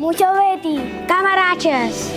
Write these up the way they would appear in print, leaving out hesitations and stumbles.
Mucho Betty. Camarachas.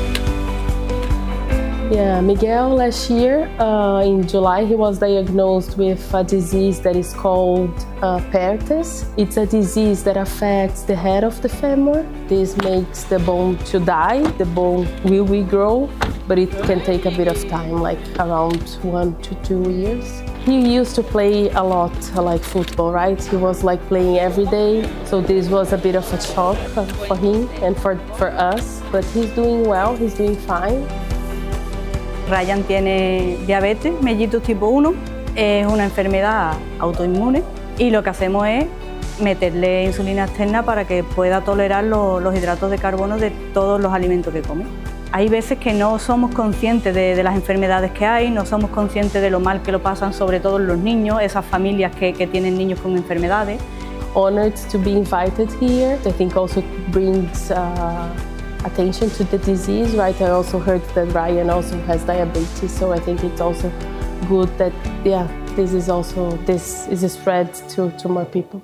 Yeah, Miguel last year, in July, he was diagnosed with a disease that is called Perthes. It's a disease that affects the head of the femur. This makes the bone to die. The bone will regrow, but it can take a bit of time, like around 1 to 2 years. He used to play a lot like football, right? He was like playing every day. So this was a bit of a shock for him and for us, but he's doing well, he's doing fine. Ryan tiene diabetes mellitus tipo 1, es una enfermedad autoinmune y lo que hacemos es meterle insulina externa para que pueda tolerar los hidratos de carbono de todos los alimentos que come. Hay veces que no somos conscientes de las enfermedades que hay, no somos conscientes de lo mal que lo pasan sobre todo los niños, esas familias que tienen niños con enfermedades. Honored to be invited here. I think also brings attention to the disease, right? I also heard that Ryan also has diabetes, so I think it's also good that, yeah, this is spread to more people.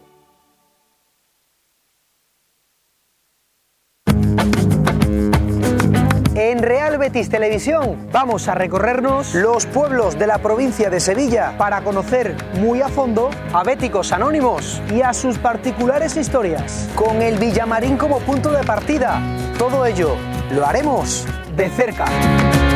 En Real Betis Televisión vamos a recorrernos los pueblos de la provincia de Sevilla para conocer muy a fondo a béticos anónimos y a sus particulares historias, con el Villamarín como punto de partida. Todo ello lo haremos de cerca.